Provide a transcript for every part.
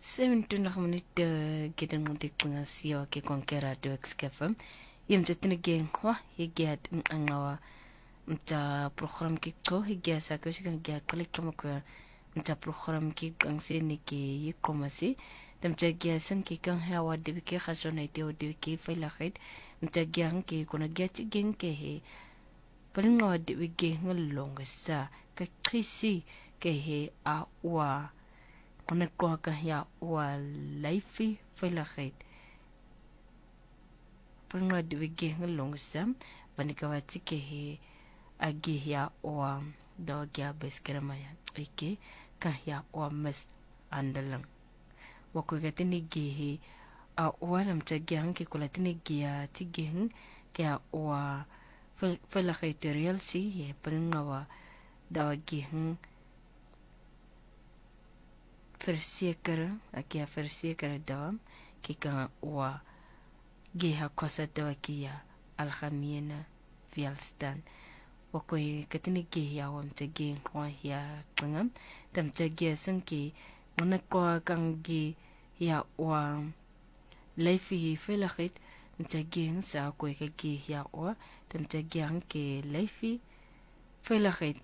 27 minute kita ngutik pengasio ke konkera do XKFM yem tetene geng wah higiat angawa mta program kiko higia sa ko sikan gia klik kama ko mta program ki ang sini ki yikomasi tam gia san ki kan hawa de ke khasona ite o de ke faila khait mta gia han ki kona gia chi geng ke he palinga de ge ngalong sa ka krisi ke he a wa ona ko ka ya wa laifi failagheid pringa de ge ngalong sam panika wa tike he agi ya wa do gya beskerama ya ike ka ya wa mes andalang wa ko ga tini ge he a wa lam ta ge han ke kula tini ge ya tige hin ka wa failagheid real si ye pringa wa da ge hin versekeren, akia versekeren dawa kika wa geha kosa dawa kia alhamina vialstan wakoi katini geha wam tagi wa ya kangam tam tagi sanki ngana ko kangi ya wa laifi felagit tagi sa ko ka geha wa tam tagi hanke laifi felagit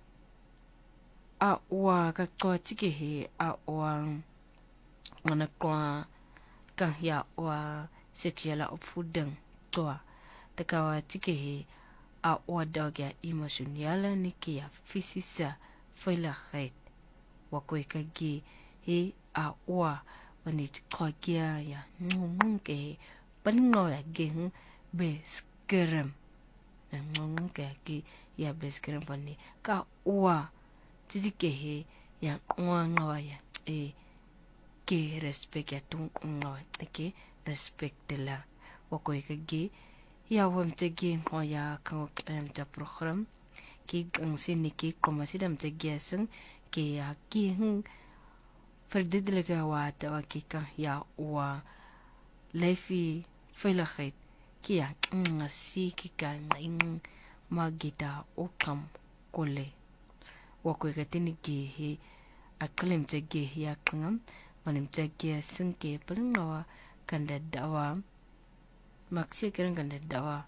a wa ka ko tike he a wa ngana ko ka ya wa sexual opvoeding to ta ka wa tike he a wa dog ya emosionele niki ya fisisa veiligheid wa ko ka gi he a wa wanneer ko kia ya ke paningo ya gen beskerm ke ki ya beskerm pani ka wa tike he ya ngawa ya ke respect ya tung ngawa ke respect la wako ka ge ya wam te ge ya kan ta program ki ang sin ki koma sidam te ge sang ke ya ki verdedele ga wa ta wa ki ka ya wa lefi veiligheid ki ya ngasi ki ka ing magita okam kole wako ka tini ge he akalim te ge ya kangam manim te ge sengke pelingawa kanda dawa maksi kiran kanda dawa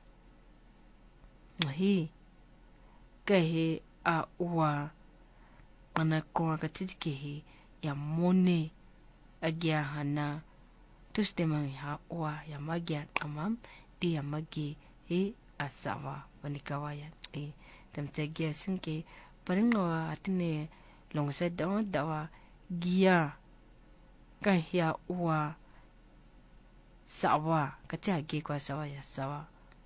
mahi kahe a wa mana ko ka titi ke he ya mone agia hana tustemang ha wa ya magia amam di ya magi he asawa wanikawa ya tam te ge sengke paringawa atine longsa dawa gia kahia wa sawa katia ge kwa sawa ya sawa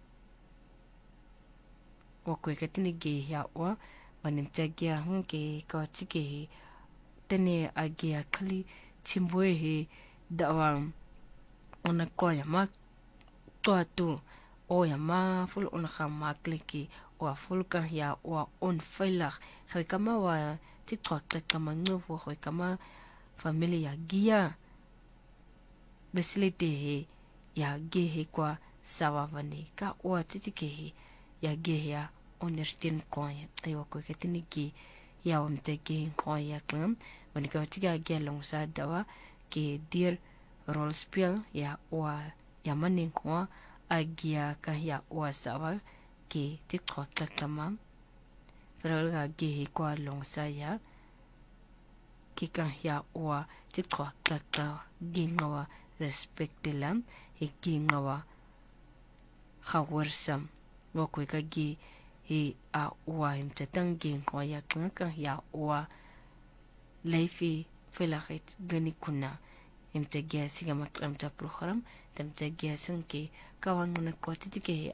wakwe katini ge ya wa wanim tagia hanke ka tike tene agia kali timbwe he dawa ona ko ya ma to o ya ma ful on khama kliki wa ful ka ya wa on veilig kama wa tiktok kama ngovo kama familia gia beslite he ya gehe kwa sawa vani ka wa titike he ya gehe ya understand kwa ya wa ko ketini ki ya omteke kwa ya klam vani ka tiga ge longsa dawa ke dir role spell ya wa ya mani kwa agia ka ya wa sawa ke tiktok kama pero ga gehe kwa longsa ya kika ya wa tikwa kaka gingawa respect lam hikingawa khawarsam wako ka gi he a wa imtatang gingawa ya kaka ya wa laifi felagit gani kuna imtagia siga makram ta program tamtagia sanke kawan na ko titike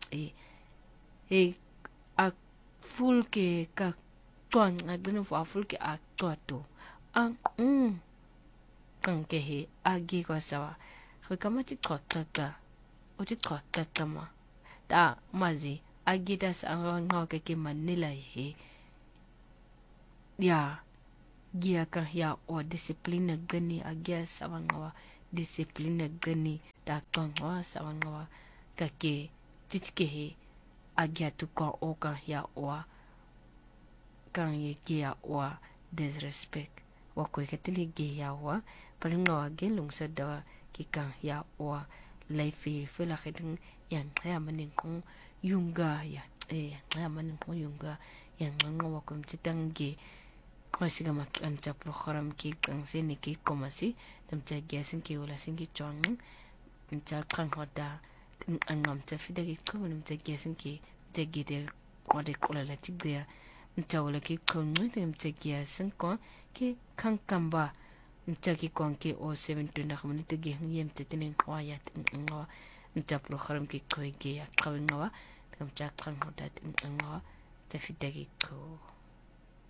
a full ke ka tuan aduna full ke a to ang kan ke he agi ko sawa kama ti kaka o ti kaka ma ta mazi agi das ang nga ke manila he ya gia ka ya o discipline gani agia sawa nga discipline gani ta kan wa sawa nga ka ke titike he agia tu ko o ka ya o kan ye gia o disrespect wakoi katili ge ya wa palinga wa ge lungsa dawa kikang ya wa life fela kheding yang ya manin kong yunga ya ya manin kong yunga yang ngwa wakom chitangi kwasiga makanta program ki kang sini ki komasi namcha gasin ki wala singi chong namcha kang hoda angam ta fidagi ko namcha gasin ki jagide kwade kola la tigya namcha wala ki kong namcha gasin ko ki kang kamba namcha ki kong ki o 7 na khamni te ge yem te tenen kwaya ngwa namcha program ki ko ge ya kawinga namcha kang hoda ngwa ta fidagi ko